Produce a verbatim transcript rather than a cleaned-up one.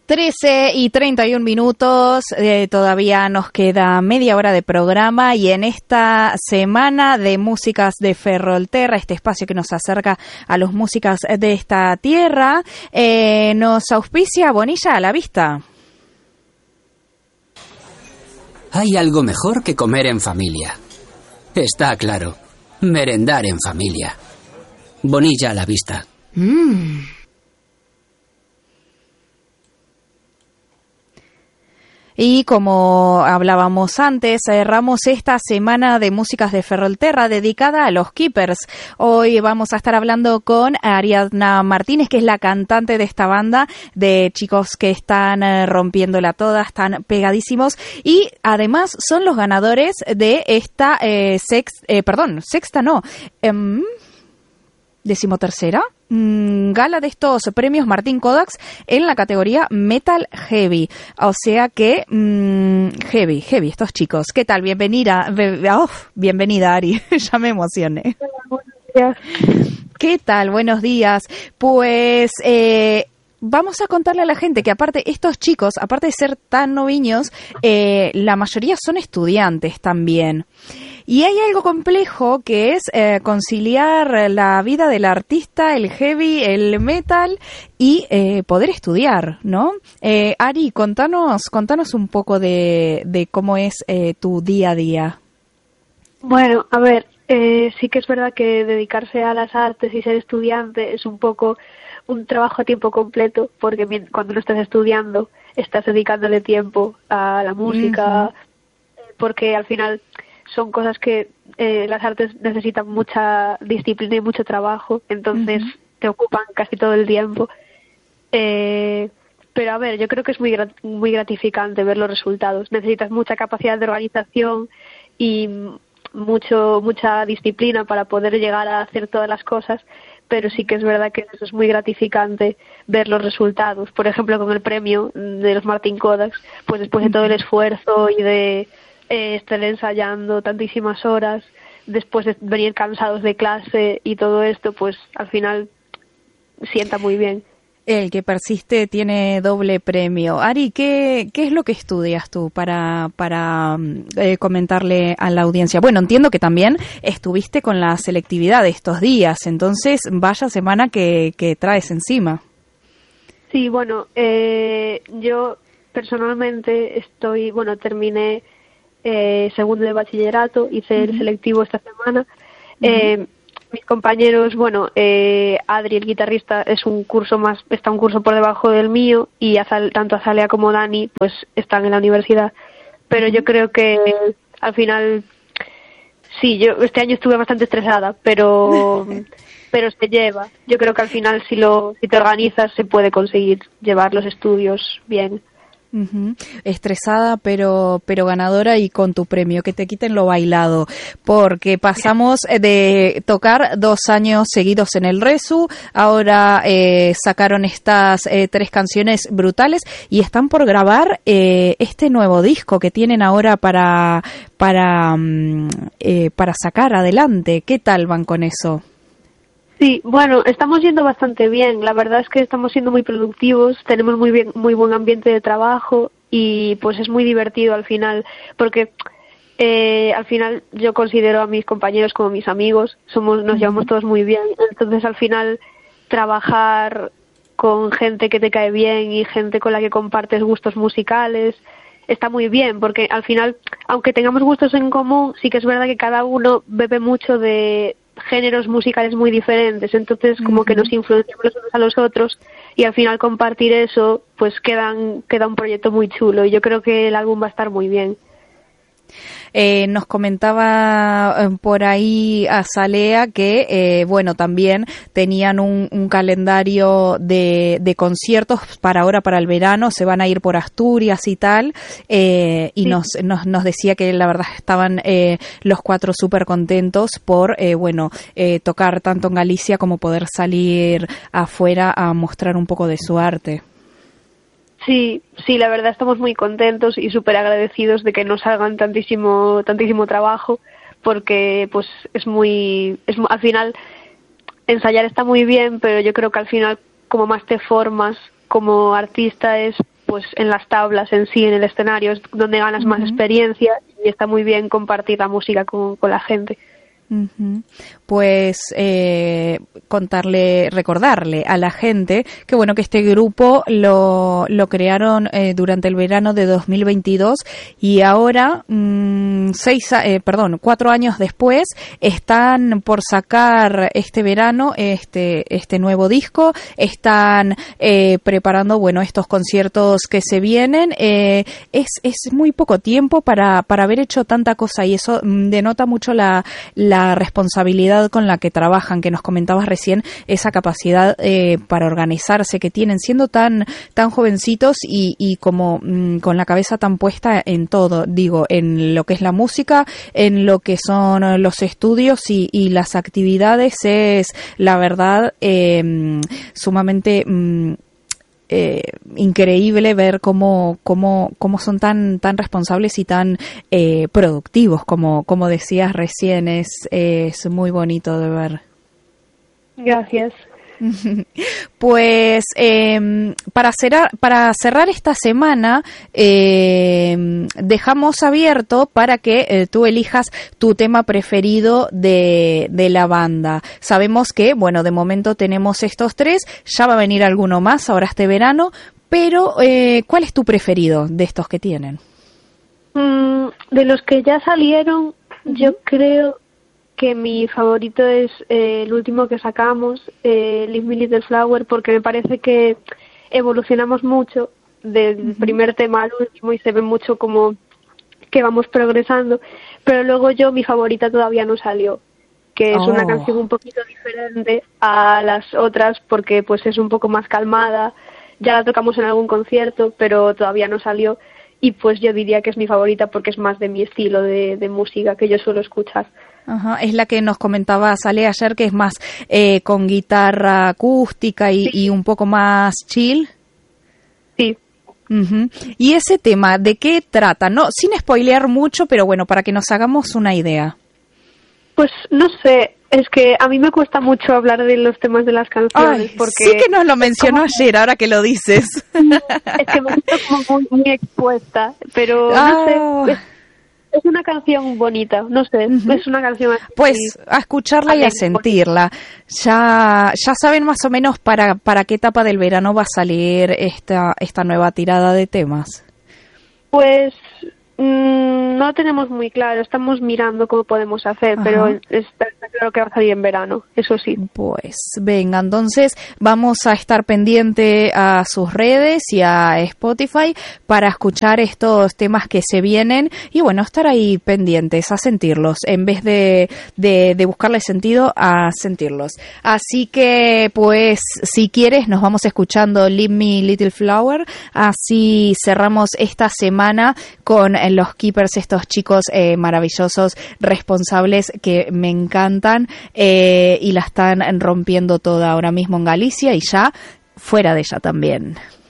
trece y treinta y un minutos, eh, todavía nos queda media hora de programa y en esta semana de músicas de Ferrolterra, este espacio que nos acerca a los músicas de esta tierra, eh, nos auspicia Bonilla a la Vista. Hay algo mejor que comer en familia. Está claro, merendar en familia. Bonilla a la Vista. Mmm. Y como hablábamos antes, cerramos esta semana de músicas de Ferrolterra dedicada a los Keepers. Hoy vamos a estar hablando con Ariadna Martínez, que es la cantante de esta banda de chicos que están rompiéndola toda, están pegadísimos y además son los ganadores de esta eh, sex, eh, perdón, sexta no, eh, decimotercera mmm, gala de estos premios Martín Kodax en la categoría Metal Heavy. O sea que mmm, heavy, heavy estos chicos. ¿Qué tal? Bienvenida, be, oh, bienvenida Ari. Ya me emocioné. Hola, buenos días. ¿Qué tal? Buenos días. Pues eh, vamos a contarle a la gente que aparte estos chicos, aparte de ser tan noviños, eh, la mayoría son estudiantes también. Y hay algo complejo que es eh, conciliar la vida del artista, el heavy, el metal y eh, poder estudiar, ¿no? Eh, Ari, contanos, contanos un poco de, de cómo es eh, tu día a día. Bueno, a ver, eh, sí que es verdad que dedicarse a las artes y ser estudiante es un poco un trabajo a tiempo completo, porque cuando no estás estudiando estás dedicándole tiempo a la música, uh-huh. porque al final son cosas que eh, las artes necesitan mucha disciplina y mucho trabajo, entonces uh-huh. te ocupan casi todo el tiempo. Eh, pero a ver, yo creo que es muy grat- muy gratificante ver los resultados. Necesitas mucha capacidad de organización y mucho mucha disciplina para poder llegar a hacer todas las cosas, pero sí que es verdad que eso es muy gratificante ver los resultados. Por ejemplo, con el premio de los Martín Kodax, pues después de todo el esfuerzo y de Eh, estar ensayando tantísimas horas, después de venir cansados de clase y todo esto, pues al final sienta muy bien. El que persiste tiene doble premio. Ari, ¿qué, qué es lo que estudias tú para, para eh, comentarle a la audiencia? Bueno, entiendo que también estuviste con la selectividad de estos días, entonces vaya semana que, que traes encima. Sí, bueno, eh, yo personalmente estoy, bueno, terminé Eh, segundo de bachillerato, hice uh-huh. el selectivo esta semana. Uh-huh. Eh, mis compañeros, bueno, eh, Adri, el guitarrista, es un curso más, está un curso por debajo del mío, y Azal, tanto Azalea como Dani, pues están en la universidad. Pero uh-huh. yo creo que al final, sí, yo este año estuve bastante estresada, pero pero se lleva. Yo creo que al final, si lo, si te organizas, se puede conseguir llevar los estudios bien. Uh-huh. Estresada pero pero ganadora y con tu premio, que te quiten lo bailado, porque pasamos de tocar dos años seguidos en el Resu, ahora eh, sacaron estas eh, tres canciones brutales y están por grabar eh, este nuevo disco que tienen ahora para para eh, para sacar adelante. ¿Qué tal van con eso? Sí, bueno, estamos yendo bastante bien. La verdad es que estamos siendo muy productivos, tenemos muy bien, muy buen ambiente de trabajo y pues es muy divertido al final, porque eh, al final yo considero a mis compañeros como mis amigos, somos, nos llevamos todos muy bien. Entonces al final trabajar con gente que te cae bien y gente con la que compartes gustos musicales está muy bien, porque al final, aunque tengamos gustos en común, sí que es verdad que cada uno bebe mucho de géneros musicales muy diferentes, entonces como uh-huh. que nos influenciamos los unos a los otros y al final compartir eso pues quedan, queda un proyecto muy chulo y yo creo que el álbum va a estar muy bien. Eh, nos comentaba eh, por ahí Azalea que, eh, bueno, también tenían un, un calendario de, de conciertos para ahora, para el verano, se van a ir por Asturias y tal, eh, y sí. nos, nos, nos decía que la verdad estaban eh, los cuatro súper contentos por, eh, bueno, eh, tocar tanto en Galicia como poder salir afuera a mostrar un poco de su arte. Sí, sí, la verdad estamos muy contentos y súper agradecidos de que nos hagan tantísimo, tantísimo trabajo, porque pues es muy, es al final ensayar está muy bien, pero yo creo que al final como más te formas como artista es pues en las tablas en sí, en el escenario, es donde ganas uh-huh. más experiencia y está muy bien compartir la música con, con la gente. Uh-huh. Pues eh, contarle, recordarle a la gente que bueno que este grupo lo, lo crearon eh, durante el verano de dos mil veintidós y ahora mmm, seis, eh, perdón, cuatro años después están por sacar este verano este este nuevo disco, están eh, preparando bueno estos conciertos que se vienen. Eh, es es muy poco tiempo para para haber hecho tanta cosa y eso mm, denota mucho la la la responsabilidad con la que trabajan, que nos comentabas recién, esa capacidad eh, para organizarse que tienen siendo tan tan jovencitos y, y como mmm, con la cabeza tan puesta en todo, digo, en lo que es la música, en lo que son los estudios y, y las actividades, es la verdad eh, sumamente mmm, Eh, increíble ver cómo cómo cómo son tan tan responsables y tan eh, productivos como como decías recién. Es es muy bonito de ver. Gracias. Pues eh, para cerrar para cerrar esta semana eh, dejamos abierto para que eh, tú elijas tu tema preferido de, de la banda. Sabemos que bueno de momento tenemos estos tres, ya va a venir alguno más ahora este verano, pero eh, ¿cuál es tu preferido de estos que tienen? Mm, de los que ya salieron, uh-huh. yo creo que mi favorito es eh, el último que sacamos, eh, Leave Me Little Flower, porque me parece que evolucionamos mucho del uh-huh. primer tema al último y se ve mucho como que vamos progresando, pero luego yo, mi favorita todavía no salió, que es oh. una canción un poquito diferente a las otras porque pues es un poco más calmada, ya la tocamos en algún concierto, pero todavía no salió y pues yo diría que es mi favorita porque es más de mi estilo de, de música que yo suelo escuchar. Ajá, es la que nos comentaba Sale ayer, que es más eh, con guitarra acústica y, sí. y un poco más chill. Sí. Uh-huh. Y ese tema, ¿de qué trata? No, sin spoilear mucho, pero bueno, para que nos hagamos una idea. Pues no sé, es que a mí me cuesta mucho hablar de los temas de las canciones. Ay, porque sí que nos lo mencionó como... ayer, ahora que lo dices. Es que me siento como muy, muy expuesta, pero oh. no sé... Es... Es una canción bonita, no sé, uh-huh. es una canción así. Pues a escucharla a y a sentirla. Ya ya saben más o menos para para qué etapa del verano va a salir esta esta nueva tirada de temas. Pues mmm, no lo tenemos muy claro, estamos mirando cómo podemos hacer, Ajá. pero está, está claro que va a salir en verano, eso sí. Pues venga, entonces vamos a estar pendiente a sus redes y a Spotify para escuchar estos temas que se vienen y bueno, estar ahí pendientes a sentirlos, en vez de, de, de buscarle sentido, a sentirlos. Así que pues si quieres nos vamos escuchando Leave Me Little Flower, así cerramos esta semana con los Keepers, estos chicos eh, maravillosos, responsables que me encantan eh, y la están rompiendo toda ahora mismo en Galicia y ya fuera de ella también.